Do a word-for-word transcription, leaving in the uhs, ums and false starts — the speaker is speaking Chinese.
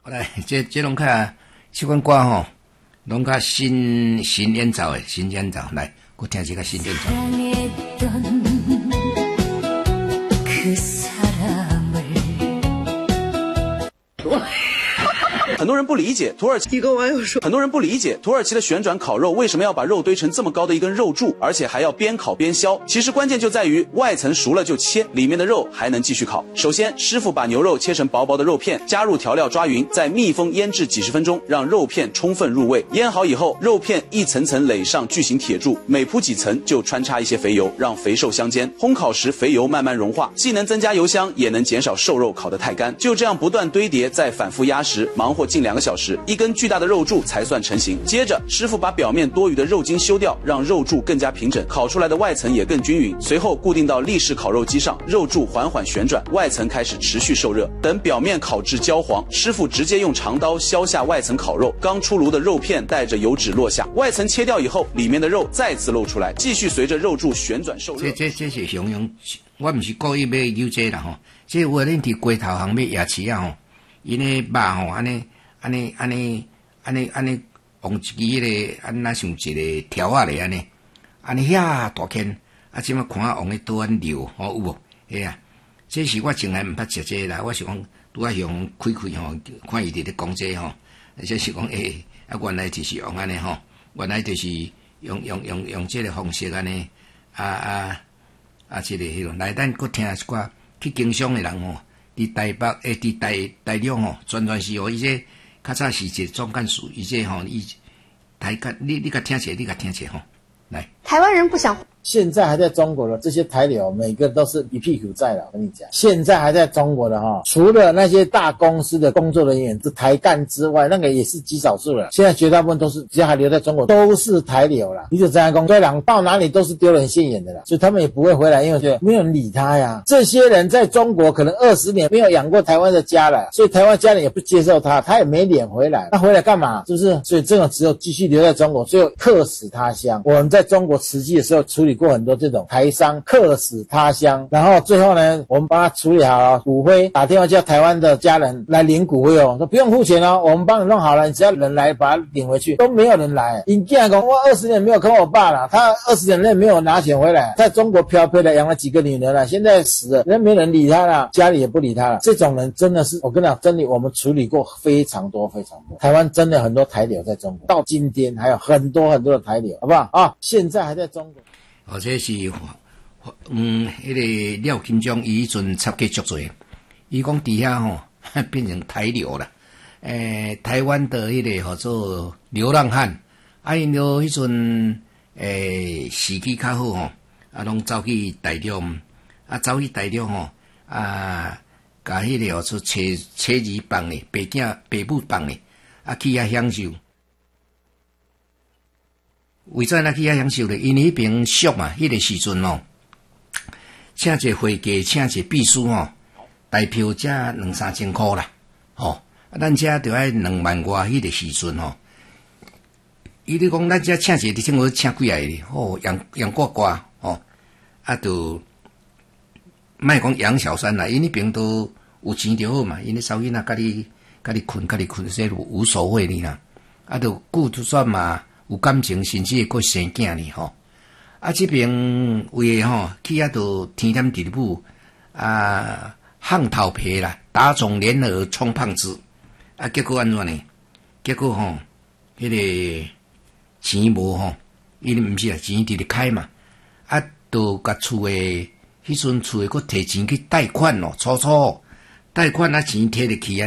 好来，这这拢较这款歌吼，拢较新新演奏的，新演奏来，我听一个新演奏。 很多人不理解土耳其，一个网友说，很多人不理解土耳其的旋转烤肉为什么要把肉堆成这么高的一根肉柱，而且还要边烤边削。其实关键就在于外层熟了就切，里面的肉还能继续烤。首先，师傅把牛肉切成薄薄的肉片，加入调料抓匀，再密封腌制几十分钟，让肉片充分入味。腌好以后，肉片一层层垒上巨型铁柱，每铺几层就穿插一些肥油，让肥瘦相间。烘烤时肥油慢慢融化，既能增加油香，也能减少瘦肉烤得太干。就这样不断堆叠，再反复压实，忙活近两个小时，一根巨大的肉柱才算成型。接着，师傅把表面多余的肉筋修掉，让肉柱更加平整，烤出来的外层也更均匀。随后固定到立式烤肉机上，肉柱缓缓旋转，外层开始持续受热。等表面烤至焦黄，师傅直接用长刀削下外层烤肉，刚出炉的肉片带着油脂落下，外层切掉以后，里面的肉再次露出来，继续随着肉柱旋转受热。 这这这是形容，我不是故意要扭这啦吼，这有恁伫街头行买夜市啊吼，因个肉吼安尼。安尼安尼安尼安尼，用一支迄个安那像一个条仔咧安尼，安尼遐大片，啊，即摆看啊用咧倒安流，吼有无？嘿啊，这是我从来毋捌食这啦，我是讲拄啊用开开吼，看伊伫咧讲这吼，这是讲诶，啊原来就是用安尼吼，原来就是用用用用这个方式安尼，啊啊啊，这个迄种来，咱搁听一寡去经商诶人吼，伫台北诶，伫台台中吼，全全是哦，伊这。较早是一个总干事，伊这吼，伊台甲你你甲听起来，你甲听起来吼，来。 台湾人不想。 现在还在中国的这些台流，每个都是一屁股债了。我跟你讲，现在还在中国的哈，除了那些大公司的工作人员是台干之外，那个也是极少数了。现在绝大部分都是，只要还留在中国，都是台流了。你就这样讲，对啦，到哪里都是丢人现眼的啦，所以他们也不会回来，因为觉得没有人理他呀。这些人在中国可能二十年没有养过台湾的家了，所以台湾家人也不接受他，他也没脸回来。他回来干嘛？是不是？所以这种只有继续留在中国，只有客死他乡。我们在中国慈济的时候处理过很多这种台商客死他乡，然后最后呢，我们帮他处理好了骨灰，打电话叫台湾的家人来领骨灰哦，说不用付钱哦，我们帮你弄好了，你只要人来把他领回去，都没有人来。你竟然讲我二十年没有跟我爸了，他二十年内没有拿钱回来，在中国漂漂的养了几个女人了，现在死了，人没人理他了，家里也不理他了。这种人真的是，我跟你讲，真的我们处理过非常多非常多。台湾真的很多台流在中国，到今天还有很多很多的台流，好不好啊？现在还在中国。 或者是嗯，迄、那个廖金章伊迄阵插过足侪，伊讲底下吼变成台流啦，诶、呃，台湾的迄个叫做流浪汉，啊，因着迄阵诶时机较好吼，啊，拢走去台中，啊，走去台中吼，啊，甲迄个叫做车车儿放诶，爸囝爸母放诶，啊，去遐享受。为怎样去遐享受咧？因为迄边俗嘛，迄、那个时阵哦，请一个会计，请一个秘书哦，台票才两三千块啦，吼、哦，啊，咱这着爱两万外，迄个时阵吼，伊咧讲咱这请一个，请我请几个咧，哦，杨杨挂挂，哦，啊，就莫讲杨小三啦，因那边都有钱就好嘛，因咧稍微那甲你甲你困，甲你困，这无所谓哩啦，啊，就顾就算嘛。有感情，甚至会阁生囝呢吼。啊，这边为诶吼，去遐都天天地母啊，夯头皮啦，打肿脸额充胖子。啊，结果安怎呢？结果吼，迄、那个钱无吼，因为毋是啊，钱直直开嘛。啊，都甲厝诶，迄阵厝诶阁摕钱去贷款咯，初初贷款啊，钱摕入去啊。